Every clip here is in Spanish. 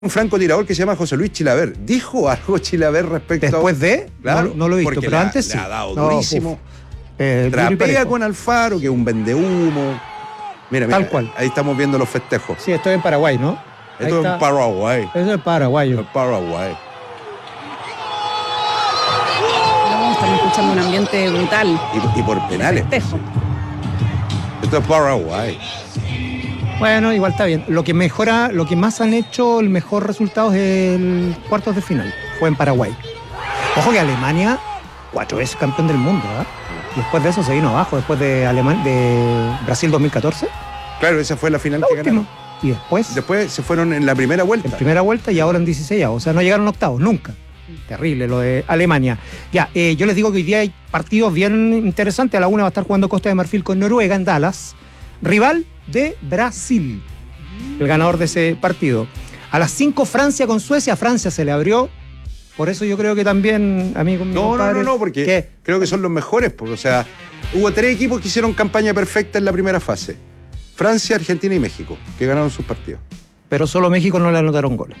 un francotirador que se llama José Luis Chilaver. ¿Dijo algo Chilaver respecto después de? Claro, no lo he visto, pero antes le sí. ha dado durísimo. Duro y Trapea parejo. con Alfaro, que es un vendehumo. Mira, Tal cual. ahí estamos viendo los festejos. Sí, estoy en Paraguay, ¿no? Ahí Esto es está. en Paraguay. Eso es paraguayo. En Paraguay. No, estamos escuchando un ambiente brutal. Y por penales. Festejo. Esto es Paraguay. Bueno, igual está bien. Lo que más han hecho el mejor resultado es el cuartos de final. Fue en Paraguay. Ojo que Alemania, 4 veces campeón del mundo, ¿eh? Y después de eso se vino abajo, después de Brasil 2014. Claro, esa fue la final La que última. ganaron. Y después, Después se fueron en la primera vuelta. en primera vuelta y ahora en 16. O sea, no llegaron a octavos, nunca. Terrible lo de Alemania. Ya, yo les digo que hoy día hay partidos bien interesantes. A la 1 va a estar jugando Costa de Marfil con Noruega en Dallas. Rival de Brasil, el ganador de ese partido. A las 5 Francia con Suecia. Francia se le abrió. Por eso yo creo que también, amigo mío. No, porque creo que son los mejores. Porque, o sea, hubo 3 equipos que hicieron campaña perfecta en la primera fase. Francia, Argentina y México, que ganaron sus partidos. Pero solo México no le anotaron goles.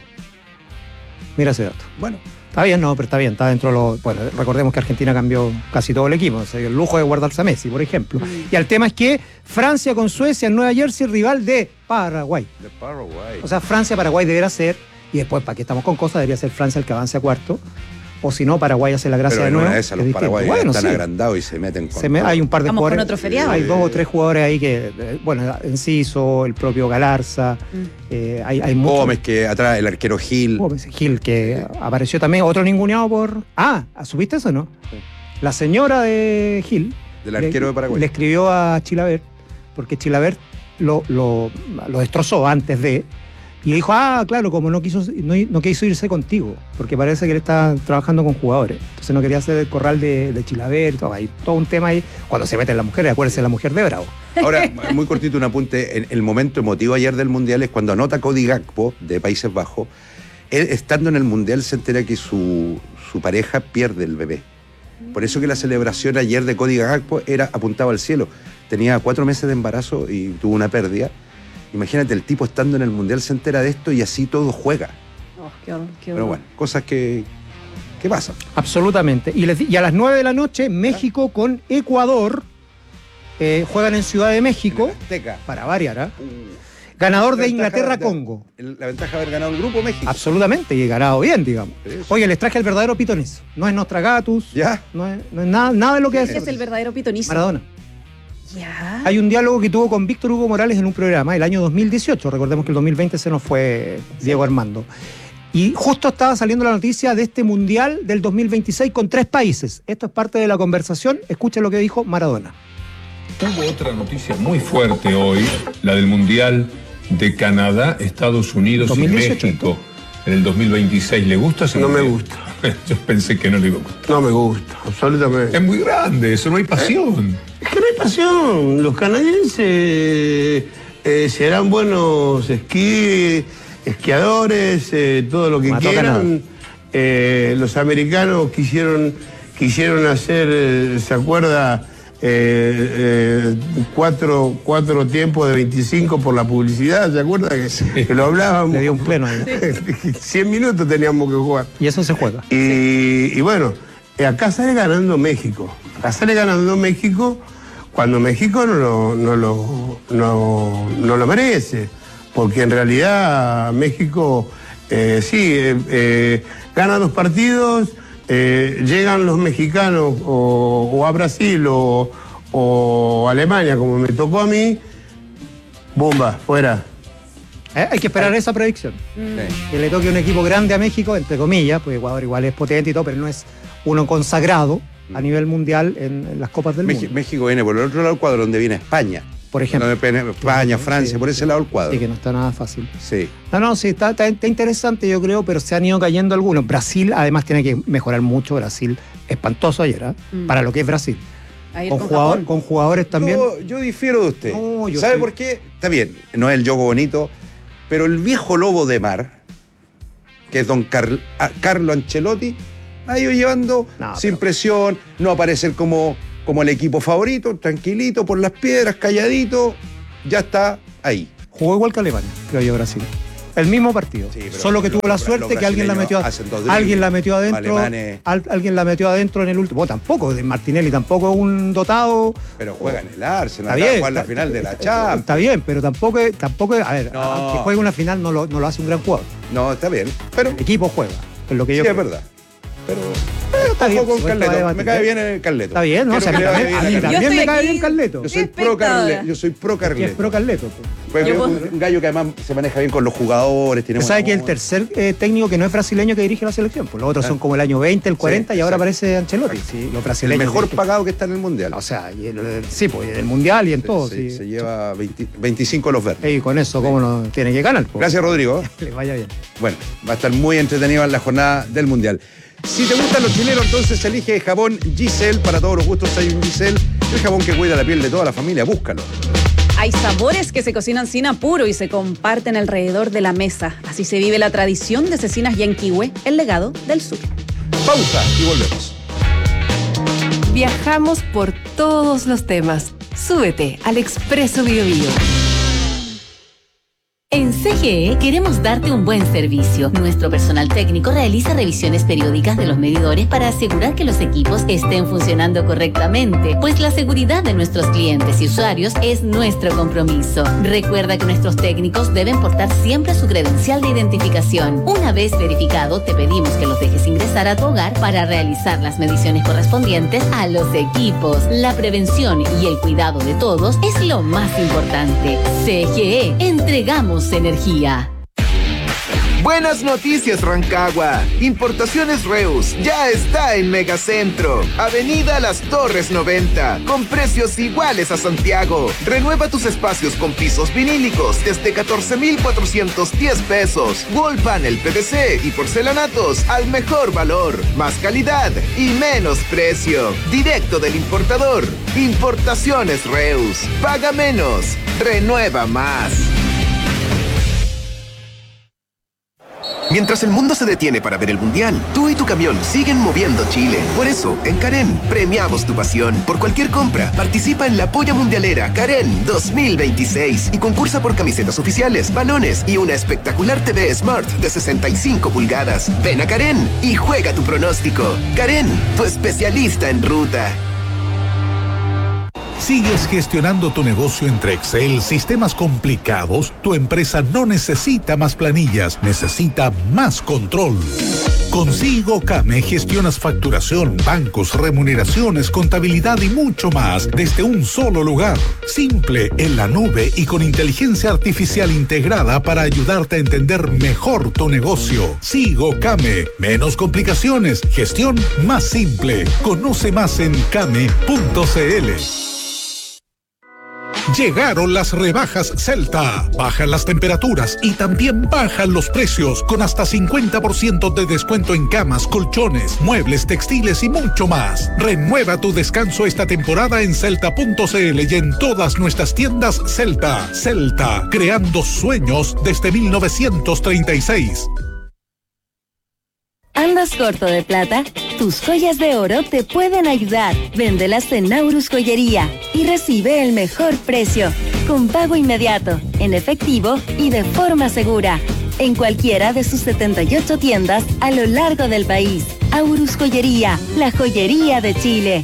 Mira ese dato. Bueno, Está bien, no, pero está bien, está dentro de lo... Bueno, recordemos que Argentina cambió casi todo el equipo, se dio el lujo de guardarse a Messi, por ejemplo. Y el tema es que Francia con Suecia en Nueva Jersey, rival de Paraguay. de Paraguay. O sea, Francia-Paraguay deberá ser, y después, para que estamos con cosas, debería ser Francia el que avance a cuarto, o si no, Paraguay hace la gracia Pero de en nuevo. una de esas los es distinto. paraguayos Bueno, están sí. agrandados y se meten con todo. Hay un par de Vamos con jugadores. otro feriado. Hay 2 o 3 jugadores ahí que, bueno, Enciso, el propio Galarza, hay muchos. Gómez, que atrás el arquero Gil. Gómez, Gil, que apareció también, otro ninguneado por... ¿supiste eso, no? La señora de Gil... Del arquero de Paraguay. Le escribió a Chilaver, porque Chilaver lo destrozó antes de... Y le dijo, claro, como no quiso irse contigo, porque parece que él está trabajando con jugadores. Entonces no quería hacer el corral de Chilaver, hay todo un tema ahí. Cuando se meten las mujeres, acuérdense de la mujer de Bravo. Ahora, muy cortito un apunte. El momento emotivo ayer del Mundial es cuando anota Cody Gakpo, de Países Bajos. Él, estando en el Mundial, se entera que su pareja pierde el bebé. Por eso que la celebración ayer de Cody Gakpo apuntaba al cielo. Tenía 4 meses de embarazo y tuvo una pérdida. Imagínate, el tipo estando en el Mundial se entera de esto y así todo juega. Oh, qué horror, qué horror. Pero bueno, cosas que pasan. Absolutamente. Y a las 9 de la noche, México con Ecuador juegan en Ciudad de México, Azteca. para variar, ¿ah? Ganador de La ventaja Inglaterra-Congo. La ventaja de haber ganado el grupo México. Absolutamente, y ganado bien, digamos. Eso. Oye, les traje el verdadero pitonis. No es Nostragatus, ¿Ya? no es nada de lo que ¿Qué es el verdadero pitonizo? Maradona. Ya. Hay un diálogo que tuvo con Víctor Hugo Morales en un programa el año 2018. Recordemos que el 2020 se nos fue Diego Armando. Y justo estaba saliendo la noticia de este Mundial del 2026 con 3 países. Esto es parte de la conversación. Escuchen lo que dijo Maradona. Hubo otra noticia muy fuerte hoy, la del Mundial de Canadá, Estados Unidos 2018. y México en el 2026. ¿Le gusta ese No me Mundial? gusta. Yo pensé que no le iba a gustar. No me gusta, absolutamente. Es muy grande, eso no hay pasión. Es que no hay pasión. Los canadienses serán buenos esquiadores, todo lo que Mató quieran. Los americanos quisieron hacer, ¿se acuerda? 4 tiempos de 25 por la publicidad, ¿se acuerda? Que lo hablábamos. Le dio un pleno ahí. 100 minutos teníamos que jugar. Y eso se juega. Y bueno, acá sale ganando México. Acá sale ganando México cuando México no lo merece. Porque en realidad México gana 2 partidos, llegan los mexicanos o a Brasil o a Alemania, como me tocó a mí, bomba, fuera. Hay que esperar esa predicción. Que le toque un equipo grande a México, entre comillas, pues Ecuador igual es potente y todo, pero no es uno consagrado a nivel mundial en las Copas del Mundo. México viene por el otro lado del cuadro, donde viene España. Por ejemplo. Donde viene España, Francia, Sí, por ese lado del cuadro. Sí, que no está nada fácil. Sí. No, sí, está interesante, yo creo, pero se han ido cayendo algunos. Brasil, además, tiene que mejorar mucho. Brasil, espantoso ayer, ¿eh? Para lo que es Brasil. Ayer con Japón. Con jugadores también. Yo difiero de usted. No, yo ¿Sabe sí. por qué? Está bien, no es el juego bonito, pero el viejo lobo de mar, que es don Carlo Ancelotti, ha ido llevando sin presión, no aparecer como el equipo favorito, tranquilito, por las piedras, calladito, ya está ahí. Jugó igual que Alemania, creo yo, Brasil. El mismo partido. Sí, pero solo que tuvo la suerte que alguien la metió adentro. Alguien la metió adentro en el último. Tampoco, de Martinelli tampoco es un dotado. Pero juega en el Arsenal, está bien, juega en la final de la Champions. Está bien, pero tampoco, a ver, No. aunque juegue una final no lo hace un gran jugador. No, está bien. Pero El equipo juega, es lo que yo sí, es creo. verdad. Pero está bien, ojo con suelto a Carleto. debatir. Me cae bien el Carleto. Está bien, ¿no? O sea, a mí Quiero que le vaya bien también, a Yo me estoy cae aquí. bien Carleto. Yo soy Espectadora. Yo soy pro Que es Carleto. pro Carleto. Pues, Yo puedo- un gallo que además se maneja bien con los jugadores. Tiene Usted sabe que buena el tercer técnico que no es brasileño que dirige la selección. Pues los otros son como el año 20, el 40 y ahora exacto. aparece Ancelotti. Sí, los el brasileños. mejor que- pagado que está en el Mundial. O sea, sí, pues en el mundial y en todo. Se Sí. lleva 25 los verdes. Y con eso, ¿cómo no tiene que ganar? Pues? Gracias, Rodrigo. Que les vaya bien. Bueno, va a estar muy entretenido en la jornada del Mundial. Si te gustan los chilenos, entonces elige jabón Giselle. Para todos los gustos hay un Giselle, el jabón que cuida la piel de toda la familia. Búscalo. Hay sabores que se cocinan sin apuro y se comparten alrededor de la mesa. Así se vive la tradición de Cecinas Yanquihue, el legado del sur. Pausa y volvemos. Viajamos por todos los temas. Súbete al Expreso Bio Bio. En CGE queremos darte un buen servicio. Nuestro personal técnico realiza revisiones periódicas de los medidores para asegurar que los equipos estén funcionando correctamente, pues la seguridad de nuestros clientes y usuarios es nuestro compromiso. Recuerda que nuestros técnicos deben portar siempre su credencial de identificación. Una vez verificado, te pedimos que los dejes ingresar a tu hogar para realizar las mediciones correspondientes a los equipos. La prevención y el cuidado de todos es lo más importante. CGE, entregamos energía. Buenas noticias, Rancagua. Importaciones Reus ya está en Megacentro, Avenida Las Torres 90, con precios iguales a Santiago. Renueva tus espacios con pisos vinílicos desde 14,410 pesos. Wall panel PVC y porcelanatos al mejor valor, más calidad y menos precio. Directo del importador. Importaciones Reus. Paga menos, renueva más. Mientras el mundo se detiene para ver el Mundial, tú y tu camión siguen moviendo Chile. Por eso, en Karen, premiamos tu pasión. Por cualquier compra, participa en la Polla Mundialera Karen 2026 y concursa por camisetas oficiales, balones y una espectacular TV Smart de 65 pulgadas. Ven a Karen y juega tu pronóstico. Karen, tu especialista en ruta. ¿Sigues gestionando tu negocio entre Excel, sistemas complicados? Tu empresa no necesita más planillas, necesita más control. Con Sigo Kame gestionas facturación, bancos, remuneraciones, contabilidad y mucho más desde un solo lugar. Simple, en la nube y con inteligencia artificial integrada para ayudarte a entender mejor tu negocio. Sigo Kame. Menos complicaciones, gestión más simple. Conoce más en kame.cl. Llegaron las rebajas Celta. Bajan las temperaturas y también bajan los precios con hasta 50% de descuento en camas, colchones, muebles, textiles y mucho más. Renueva tu descanso esta temporada en celta.cl y en todas nuestras tiendas Celta. Celta, creando sueños desde 1936. ¿Andas corto de plata? Tus joyas de oro te pueden ayudar. Véndelas en Naurus Joyería y recibe el mejor precio, con pago inmediato, en efectivo y de forma segura. En cualquiera de sus 78 tiendas a lo largo del país. Aurus Joyería, la joyería de Chile.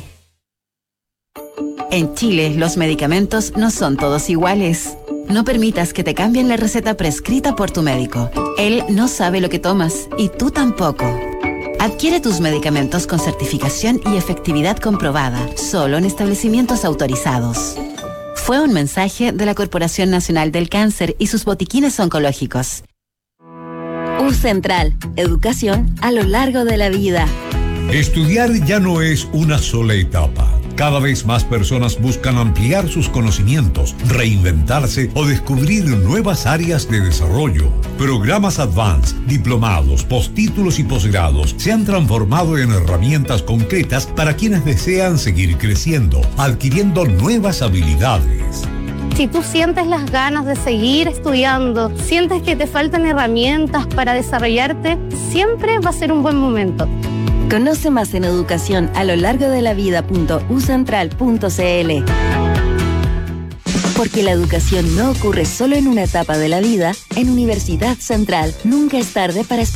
En Chile, los medicamentos no son todos iguales. No permitas que te cambien la receta prescrita por tu médico. Él no sabe lo que tomas y tú tampoco. Adquiere tus medicamentos con certificación y efectividad comprobada, solo en establecimientos autorizados. Fue un mensaje de la Corporación Nacional del Cáncer y sus botiquines oncológicos. U-Central, educación a lo largo de la vida. Estudiar ya no es una sola etapa. Cada vez más personas buscan ampliar sus conocimientos, reinventarse o descubrir nuevas áreas de desarrollo. Programas Advanced, diplomados, postítulos y posgrados se han transformado en herramientas concretas para quienes desean seguir creciendo, adquiriendo nuevas habilidades. Si tú sientes las ganas de seguir estudiando, sientes que te faltan herramientas para desarrollarte, siempre va a ser un buen momento. Conoce más en educación a lo largo de la vida.ucentral.cl. Porque la educación no ocurre solo en una etapa de la vida, en Universidad Central nunca es tarde para